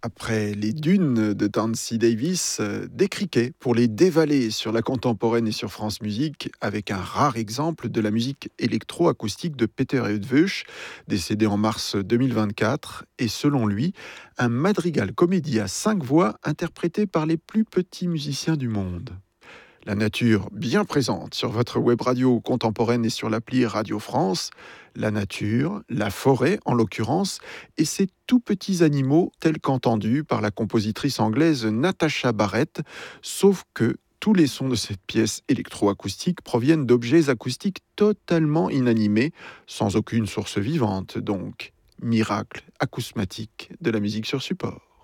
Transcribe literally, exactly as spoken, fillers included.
Après les dunes de Tansy Davis, euh, des criquets pour les dévaler sur la contemporaine et sur France Musique, avec un rare exemple de la musique électro-acoustique de Peter Eötvös, décédé en mars deux mille vingt-quatre, et selon lui, un madrigal comédie à cinq voix interprété par les plus petits musiciens du monde. La nature bien présente sur votre web radio contemporaine et sur l'appli Radio France. La nature, la forêt en l'occurrence, et ces tout petits animaux tels qu'entendus par la compositrice anglaise Natasha Barrett, sauf que tous les sons de cette pièce électroacoustique proviennent d'objets acoustiques totalement inanimés, sans aucune source vivante donc. Miracle acousmatique de la musique sur support.